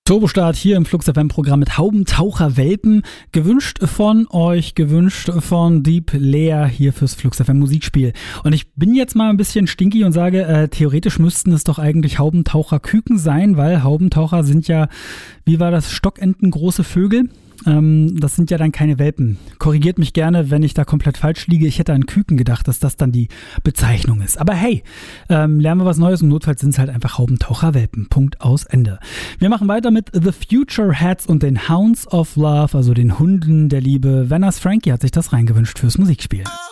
Turbostart hier im Flux FM-Programm mit Haubentaucher-Welpen. Gewünscht von euch, gewünscht von Deep Leer hier fürs Flux FM Musikspiel. Und ich bin jetzt mal ein bisschen stinky und sage, theoretisch müssten es doch eigentlich Haubentaucher-Küken sein, weil Haubentaucher sind ja, wie war das, Stockenten große Vögel. Das sind ja dann keine Welpen. Korrigiert mich gerne, wenn ich da komplett falsch liege. Ich hätte an Küken gedacht, dass das dann die Bezeichnung ist. Aber hey, lernen wir was Neues und notfalls sind es halt einfach Haubentaucher-Welpen. Punkt, aus, Ende. Wir machen weiter mit The Future Hats und den Hounds of Love, also den Hunden der Liebe. Wenners Frankie hat sich das reingewünscht fürs Musikspiel.